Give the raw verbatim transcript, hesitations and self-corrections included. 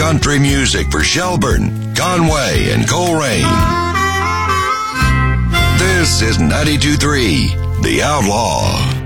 country music for Shelburne, Conway, and Coleraine. This is ninety-two point three, The Outlaw.